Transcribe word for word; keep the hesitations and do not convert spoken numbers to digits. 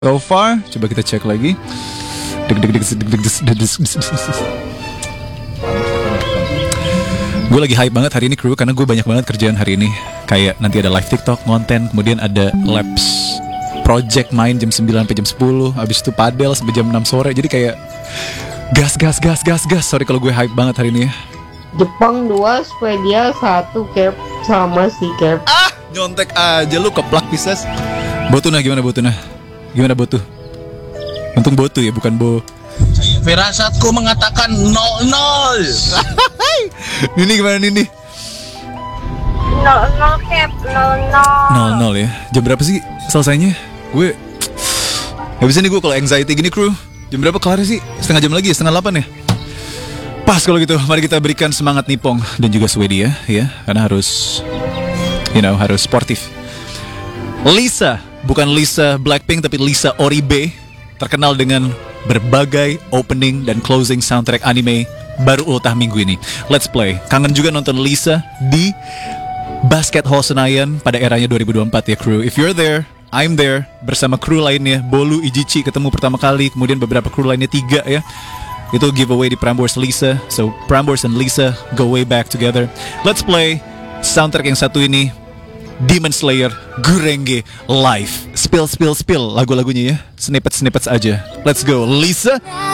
So far, coba kita cek lagi. Gue lagi hype banget hari ini kru, karena gue banyak banget kerjaan hari ini. Kayak nanti ada live TikTok, konten, kemudian ada labs project main jam sembilan sampai jam sepuluh, habis itu padel sampai jam enam sore. Jadi kayak gas gas gas gas gas. Sorry kalau gue hype banget hari ini ya. Jepang dua, Swedia satu, Cap sama si Cap. Ah, nyontek aja lu, keplak pisas. Botuna gimana Botuna? Gimana Botu? Untung Botu ya, bukan Bo. Firasatku mengatakan nol nol. Nini gimana Nini? nol nol Cap, nol nol. nol nol ya. Jam berapa sih selesainya? Gue gak bisa nih gue kalau anxiety gini kru. Jam berapa kelar sih? Setengah jam lagi ya? Setengah delapan ya? Pas kalau gitu, mari kita berikan semangat Nippon dan juga Swedia ya, karena harus, you know, harus sportif. Lisa, bukan Lisa Blackpink tapi Lisa Oribe, terkenal dengan berbagai opening dan closing soundtrack anime, baru ultah minggu ini. Let's play. Kangen juga nonton Lisa di Basket Hall Senayan pada eranya dua ribu dua puluh empat ya kru. If you're there, I'm there bersama kru lainnya. Bolu Ijichi ketemu pertama kali, kemudian beberapa kru lainnya tiga ya. Itu giveaway di Prambors Lisa. So Prambors and Lisa go way back together. Let's play soundtrack yang satu ini, Demon Slayer Gurenge Live. Spill spill spill lagu-lagunya ya. Snippets-snippets aja. Let's go Lisa.